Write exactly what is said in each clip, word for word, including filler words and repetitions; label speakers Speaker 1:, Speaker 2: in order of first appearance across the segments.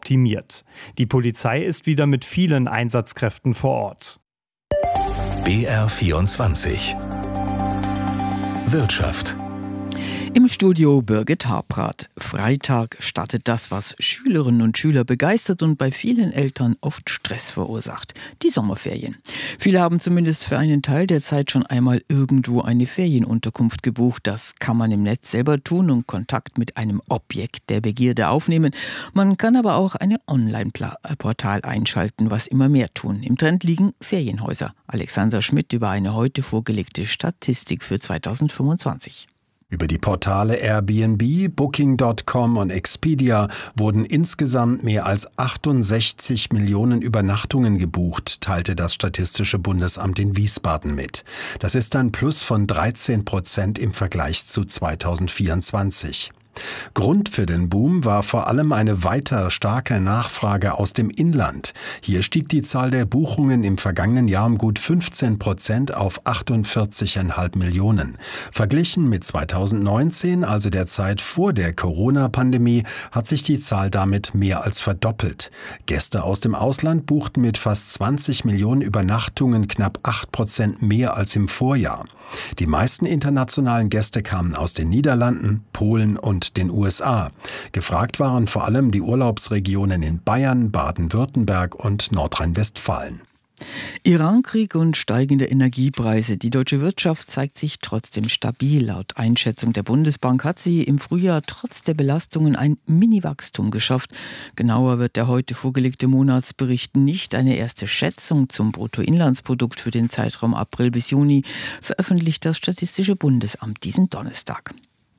Speaker 1: optimiert. Die Polizei ist wieder mit vielen Einsatzkräften vor Ort.
Speaker 2: B R vierundzwanzig Wirtschaft.
Speaker 3: Im Studio Birgit Habrath. Freitag startet das, was Schülerinnen und Schüler begeistert und bei vielen Eltern oft Stress verursacht. Die Sommerferien. Viele haben zumindest für einen Teil der Zeit schon einmal irgendwo eine Ferienunterkunft gebucht. Das kann man im Netz selber tun und Kontakt mit einem Objekt der Begierde aufnehmen. Man kann aber auch ein Online-Portal einschalten, was immer mehr tun. Im Trend liegen Ferienhäuser. Alexander Schmidt über eine heute vorgelegte Statistik für zweitausendfünfundzwanzig.
Speaker 4: Über die Portale Airbnb, Booking Punkt com und Expedia wurden insgesamt mehr als achtundsechzig Millionen Übernachtungen gebucht, teilte das Statistische Bundesamt in Wiesbaden mit. Das ist ein Plus von dreizehn Prozent im Vergleich zu zweitausendvierundzwanzig. Grund für den Boom war vor allem eine weiter starke Nachfrage aus dem Inland. Hier stieg die Zahl der Buchungen im vergangenen Jahr um gut fünfzehn Prozent auf achtundvierzig Komma fünf Millionen. Verglichen mit zweitausendneunzehn, also der Zeit vor der Corona-Pandemie, hat sich die Zahl damit mehr als verdoppelt. Gäste aus dem Ausland buchten mit fast zwanzig Millionen Übernachtungen knapp acht Prozent mehr als im Vorjahr. Die meisten internationalen Gäste kamen aus den Niederlanden, Polen und den U S A. Gefragt waren vor allem die Urlaubsregionen in Bayern, Baden-Württemberg und Nordrhein-Westfalen.
Speaker 3: Irankrieg und steigende Energiepreise. Die deutsche Wirtschaft zeigt sich trotzdem stabil. Laut Einschätzung der Bundesbank hat sie im Frühjahr trotz der Belastungen ein Mini-Wachstum geschafft. Genauer wird der heute vorgelegte Monatsbericht nicht. Eine erste Schätzung zum Bruttoinlandsprodukt für den Zeitraum April bis Juni veröffentlicht das Statistische Bundesamt diesen Donnerstag.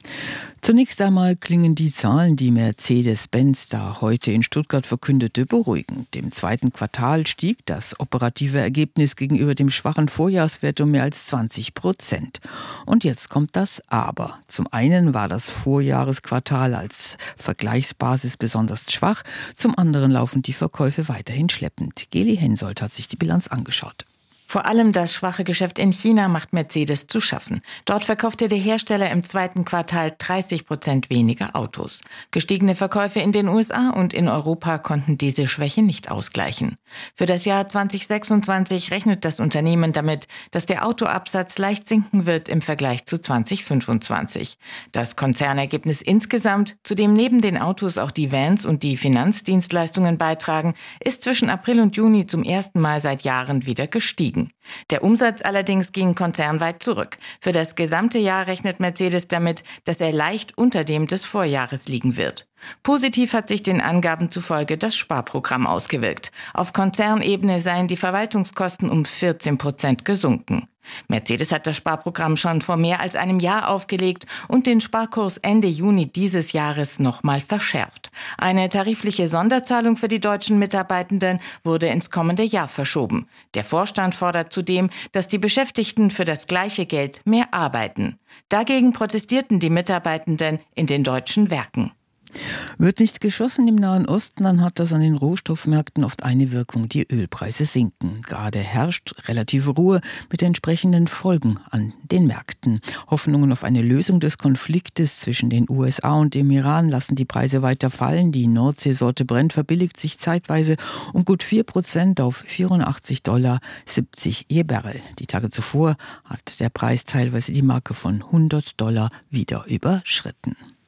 Speaker 3: Zunächst einmal klingen die Zahlen, die Mercedes-Benz da heute in Stuttgart verkündete, beruhigend. Im zweiten Quartal stieg das operative Ergebnis gegenüber dem schwachen Vorjahreswert um mehr als zwanzig Prozent. Und jetzt kommt das Aber. Zum einen war das Vorjahresquartal als Vergleichsbasis besonders schwach, zum anderen laufen die Verkäufe weiterhin schleppend. Geli Hensoldt hat sich die Bilanz angeschaut.
Speaker 5: Vor allem das schwache Geschäft in China macht Mercedes zu schaffen. Dort verkaufte der Hersteller im zweiten Quartal dreißig Prozent weniger Autos. Gestiegene Verkäufe in den U S A und in Europa konnten diese Schwäche nicht ausgleichen. Für das Jahr zweitausendsechsundzwanzig rechnet das Unternehmen damit, dass der Autoabsatz leicht sinken wird im Vergleich zu zweitausendfünfundzwanzig. Das Konzernergebnis insgesamt, zu dem neben den Autos auch die Vans und die Finanzdienstleistungen beitragen, ist zwischen April und Juni zum ersten Mal seit Jahren wieder gestiegen. Der Umsatz allerdings ging konzernweit zurück. Für das gesamte Jahr rechnet Mercedes damit, dass er leicht unter dem des Vorjahres liegen wird. Positiv hat sich den Angaben zufolge das Sparprogramm ausgewirkt. Auf Konzernebene seien die Verwaltungskosten um vierzehn Prozent gesunken. Mercedes hat das Sparprogramm schon vor mehr als einem Jahr aufgelegt und den Sparkurs Ende Juni dieses Jahres nochmal verschärft. Eine tarifliche Sonderzahlung für die deutschen Mitarbeitenden wurde ins kommende Jahr verschoben. Der Vorstand fordert zudem, dass die Beschäftigten für das gleiche Geld mehr arbeiten. Dagegen protestierten die Mitarbeitenden in den deutschen Werken.
Speaker 3: Wird nicht geschossen im Nahen Osten, dann hat das an den Rohstoffmärkten oft eine Wirkung, die Ölpreise sinken. Gerade herrscht relative Ruhe mit entsprechenden Folgen an den Märkten. Hoffnungen auf eine Lösung des Konfliktes zwischen den U S A und dem Iran lassen die Preise weiter fallen. Die Nordseesorte Brent verbilligt sich zeitweise um gut vier Prozent auf vierundachtzig Dollar siebzig je Barrel. Die Tage zuvor hat der Preis teilweise die Marke von hundert Dollar wieder überschritten.